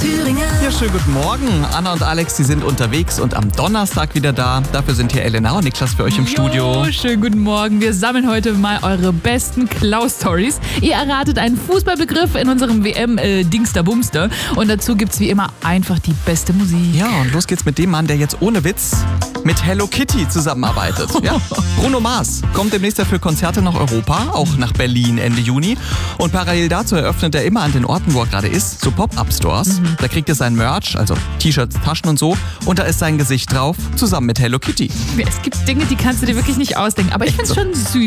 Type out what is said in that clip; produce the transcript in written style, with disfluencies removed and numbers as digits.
Thüringen. Ja, schönen guten Morgen. Anna und Alex, die sind unterwegs und am Donnerstag wieder da. Dafür sind hier Elena und Niklas für euch im Studio. Schönen guten Morgen. Wir sammeln heute mal eure besten Klaus-Stories. Ihr erratet einen Fußballbegriff in unserem WM-Dingster-Bumster. Und dazu gibt's wie immer einfach die beste Musik. Ja, und los geht's mit dem Mann, der jetzt ohne Witz mit Hello Kitty zusammenarbeitet. Ja. Bruno Mars kommt demnächst für Konzerte nach Europa, auch nach Berlin Ende Juni. Und parallel dazu eröffnet er immer an den Orten, wo er gerade ist, so Pop-Up-Stores. Da kriegt er sein Merch, also T-Shirts, Taschen und so. Und da ist sein Gesicht drauf, zusammen mit Hello Kitty. Es gibt Dinge, die kannst du dir wirklich nicht ausdenken. Aber ich find's schon süß.